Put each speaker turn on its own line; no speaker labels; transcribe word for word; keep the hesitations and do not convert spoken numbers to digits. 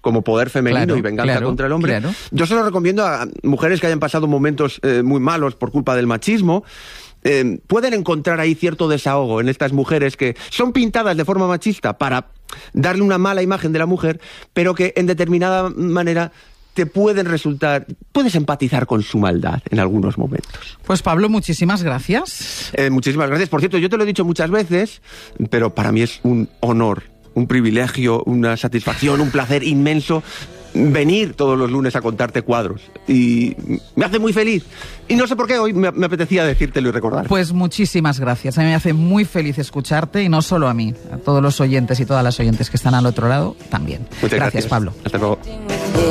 como poder femenino
claro,
y venganza
claro,
contra el hombre.
Claro.
Yo se lo recomiendo a mujeres que hayan pasado momentos eh, muy malos por culpa del machismo. Eh, pueden encontrar ahí cierto desahogo en estas mujeres que son pintadas de forma machista para darle una mala imagen de la mujer, pero que en determinada manera te pueden resultar, puedes empatizar con su maldad en algunos momentos.
Pues Pablo, muchísimas gracias.
Eh, muchísimas gracias. Por cierto, yo te lo he dicho muchas veces, pero para mí es un honor, un privilegio, una satisfacción, un placer inmenso venir todos los lunes a contarte cuadros. Y me hace muy feliz. Y no sé por qué hoy me, me apetecía decírtelo y recordar.
Pues muchísimas gracias. A mí me hace muy feliz escucharte, y no solo a mí, a todos los oyentes y todas las oyentes que están al otro lado también.
Muchas
gracias,
gracias,
Pablo.
Hasta luego.